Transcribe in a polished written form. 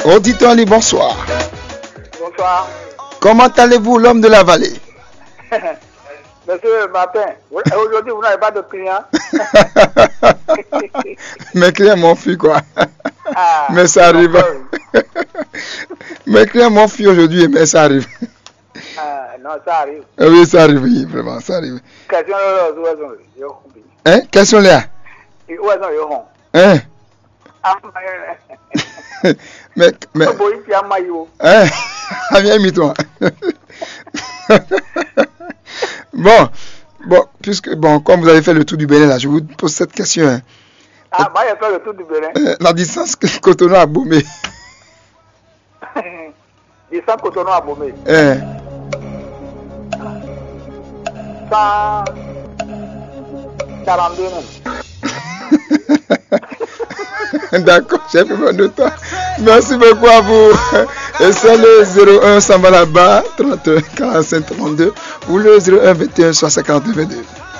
Auditeur Ali, bonsoir. Bonsoir. Comment allez-vous, l'homme de la vallée? Monsieur Martin, aujourd'hui vous n'avez pas de clients. Mes clients m'ont fui quoi. Ah, Mais ça arrive. Mes clients m'ont fui aujourd'hui, mais ça arrive. Ah, non, ça arrive. Oui, ça arrive, oui, vraiment, ça arrive. Question Hein? Question là. Hein? Mais, hein? Viens, mis-toi. Bon, comme vous avez fait le tour du Bénin là, je vous pose cette question. Hein. Ah, moi j'ai fait le tour du Bénin. La distance Cotonou à Bomé. Distance Cotonou à Bomé. 142 même. D'accord, j'ai fait mon de temps. Merci beaucoup à vous. Et c'est le 01 Samba là-bas, 31 45 32 ou le 01 21 60 42 22.